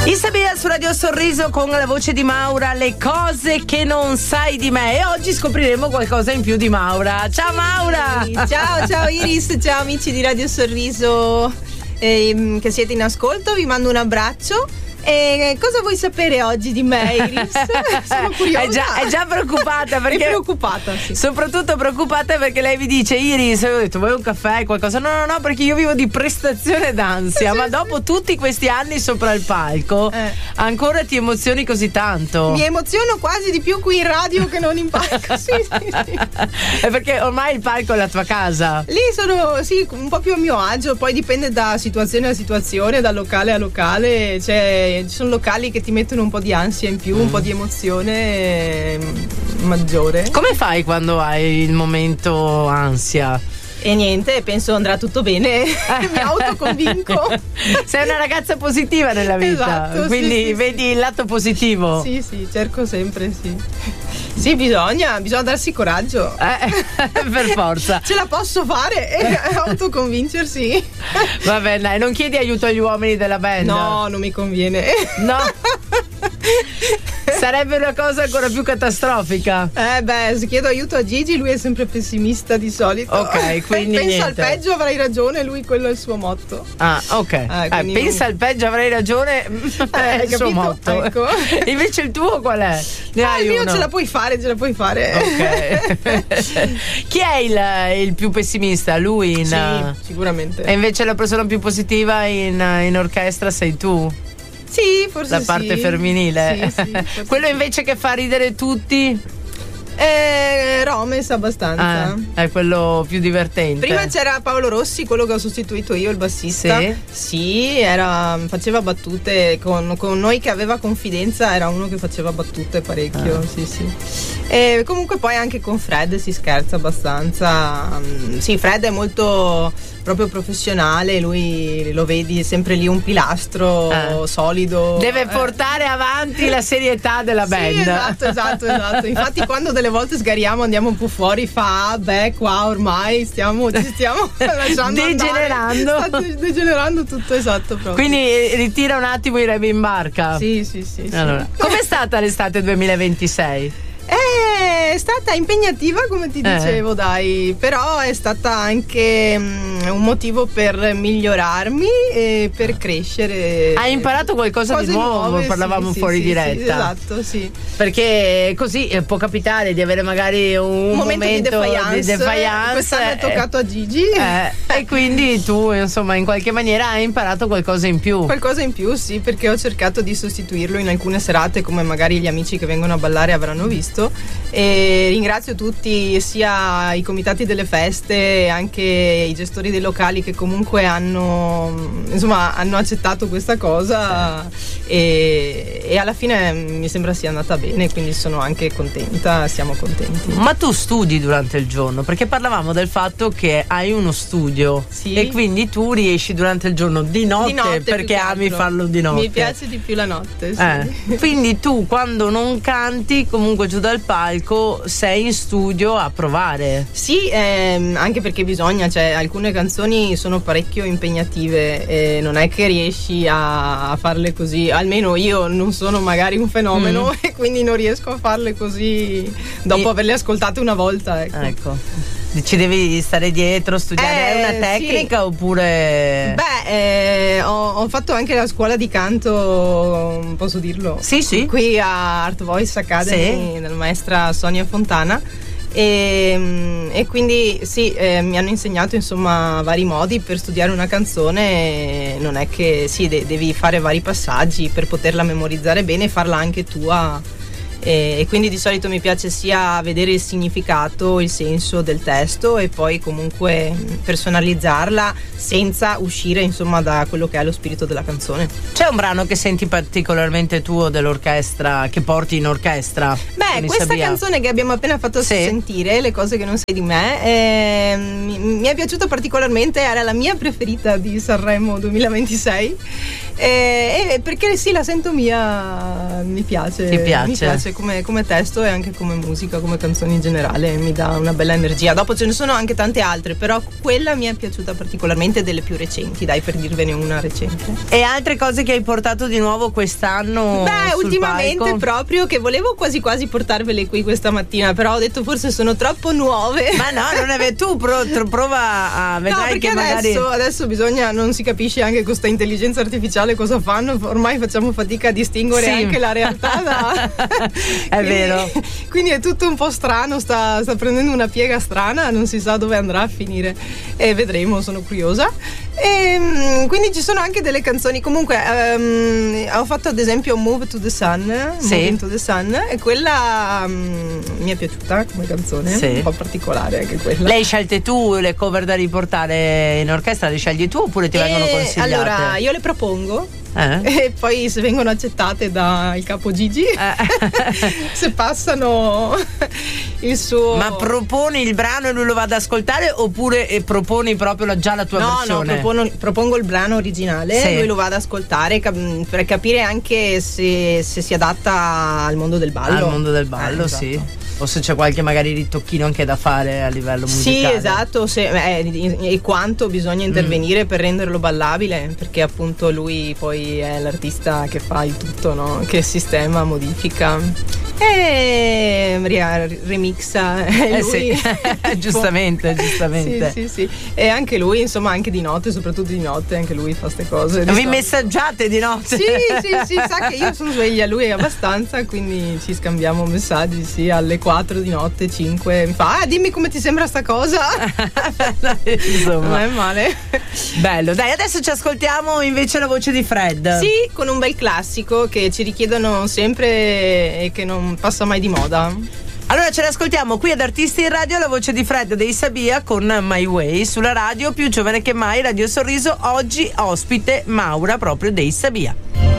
Isabella su Radio Sorriso con la voce di Maura, le cose che non sai di me, e oggi scopriremo qualcosa in più di Maura. Ciao Maura! Ciao Iris, ciao amici di Radio Sorriso che siete in ascolto, vi mando un abbraccio. E cosa vuoi sapere oggi di me, Iris? Sono curiosa. È già preoccupata perché è preoccupata, sì. Soprattutto preoccupata perché lei mi dice: Iris, io ho detto vuoi un caffè, qualcosa? No, perché io vivo di prestazione d'ansia. Ma dopo tutti questi anni sopra il palco ancora ti emozioni così tanto? Mi emoziono quasi di più qui in radio che non in palco. Sì. È perché ormai il palco è la tua casa. Lì sono un po' più a mio agio. Poi dipende da situazione a situazione, da locale a locale. Ci sono locali che ti mettono un po' di ansia in più, un po' di emozione maggiore. Come fai quando hai il momento ansia? E niente, penso andrà tutto bene. Mi autoconvinco. Sei una ragazza positiva nella vita, esatto, quindi sì, vedi il lato positivo. Sì, cerco sempre, sì. Sì, bisogna darsi coraggio. Per forza. Ce la posso fare, autoconvincersi. Vabbè, dai, non chiedi aiuto agli uomini della band. No, non mi conviene. No. Sarebbe una cosa ancora più catastrofica. Se chiedo aiuto a Gigi, lui è sempre pessimista di solito. Ok, quindi pensa niente. al peggio, avrai ragione, lui quello è il suo motto. Ah, ok. Pensa al peggio, avrai ragione, è il suo motto. Ecco. Invece il tuo qual è? Il mio ce la puoi fare. Ok. Chi è il più pessimista? Lui? Sì, sicuramente. E invece la persona più positiva in orchestra sei tu? Sì, forse la parte femminile. Sì, quello invece che fa ridere tutti? Romes abbastanza. È quello più divertente. Prima c'era Paolo Rossi, quello che ho sostituito io, il bassista. Sì, faceva battute con noi, che aveva confidenza, era uno che faceva battute parecchio. Sì. E comunque poi anche con Fred si scherza abbastanza. Sì, Fred è molto proprio professionale, lui lo vedi sempre lì un pilastro solido. Deve portare avanti la serietà della band. Sì, esatto. Infatti quando delle volte sgariamo, andiamo un po' fuori, qua ormai ci stiamo lasciando degenerando. Sta degenerando tutto, esatto, proprio. Quindi ritira un attimo i rebi in barca. Sì. Allora, com'è stata l'estate 2026? È stata impegnativa, come ti dicevo, dai, però è stata anche un motivo per migliorarmi e per crescere. Hai imparato qualcosa di nuovo, parlavamo fuori diretta. Sì, esatto, sì. Perché così può capitare di avere magari un momento di defiance. Quest'anno è toccato a Gigi. E quindi tu, insomma, in qualche maniera hai imparato qualcosa in più. Qualcosa in più, sì, perché ho cercato di sostituirlo in alcune serate, come magari gli amici che vengono a ballare avranno visto. E ringrazio tutti, sia i comitati delle feste, anche i gestori dei locali, che comunque hanno accettato questa cosa, e alla fine mi sembra sia andata bene, quindi sono anche contenta, siamo contenti. Ma tu studi durante il giorno? Perché parlavamo del fatto che hai uno studio, e quindi tu riesci durante il giorno di notte perché ami farlo di notte. Mi piace di più la notte, sì. Quindi tu, quando non canti, comunque giù dal palco sei in studio a provare. Sì, anche perché bisogna, alcune canzoni sono parecchio impegnative e non è che riesci a farle così, almeno io non sono magari un fenomeno e quindi non riesco a farle così dopo averle ascoltate una volta, ecco. Ci devi stare dietro, studiare, è una tecnica oppure? Ho fatto anche la scuola di canto, posso dirlo? Sì. Qui a Art Voice Academy della maestra Sonia Fontana. E quindi mi hanno insegnato vari modi per studiare una canzone. Non è che devi fare vari passaggi per poterla memorizzare bene e farla anche tua. E quindi di solito mi piace sia vedere il significato, il senso del testo, e poi comunque personalizzarla senza uscire da quello che è lo spirito della canzone. C'è un brano che senti particolarmente tuo dell'orchestra, che porti in orchestra? Questa canzone che abbiamo appena fatto sentire, Le cose che non sai di me, mi è piaciuta particolarmente, era la mia preferita di Sanremo 2026. Perché sì, la sento mia, mi piace. Ti piace? Mi piace come testo e anche come musica, come canzoni in generale, mi dà una bella energia. Dopo ce ne sono anche tante altre, però quella mi è piaciuta particolarmente, delle più recenti, dai, per dirvene una recente. E altre cose che hai portato di nuovo quest'anno? Beh, sul ultimamente palco? Proprio che volevo quasi portarvele qui questa mattina, però ho detto forse sono troppo nuove. Ma no, non è vero, tu prova a vedere. No, perché che magari adesso bisogna, non si capisce anche con questa intelligenza artificiale cosa fanno, ormai facciamo fatica a distinguere anche la realtà da è vero. Quindi è tutto un po' strano, sta prendendo una piega strana, non si sa dove andrà a finire e vedremo, sono curiosa. E quindi ci sono anche delle canzoni, comunque ho fatto ad esempio Move to the Sun, Move into the Sun, e quella mi è piaciuta come canzone, un po' particolare anche quella. Lei scelte tu le cover da riportare in orchestra, le scegli tu oppure ti vengono consigliate? Allora io le propongo e poi se vengono accettate dal capo Gigi se passano il suo. Ma proponi il brano e lui lo va ad ascoltare oppure proponi proprio già la tua versione? No, propongo il brano originale, lui lo va ad ascoltare per capire anche se si adatta al mondo del ballo. Al mondo del ballo, esatto. Sì. O se c'è qualche magari ritocchino anche da fare a livello musicale. Sì, esatto, e quanto bisogna intervenire per renderlo ballabile, perché appunto lui poi è l'artista che fa il tutto, no? Che sistema, modifica e remixa lui. giustamente. Sì. E anche lui, insomma, anche di notte, soprattutto di notte, anche lui fa ste cose. Vi messaggiate di notte? Sì, sa che io sono sveglia, lui è abbastanza, quindi ci scambiamo messaggi, alle 4 di notte, 5, mi fa dimmi come ti sembra sta cosa. Insomma, non è male. Bello, dai, adesso ci ascoltiamo invece la voce di Fred. Sì, con un bel classico che ci richiedono sempre e che non passa mai di moda. Allora ce l'ascoltiamo qui ad Artisti in Radio, la voce di Fred dei Sabia con My Way sulla radio più giovane che mai, Radio Sorriso. Oggi ospite Maura proprio dei Sabia.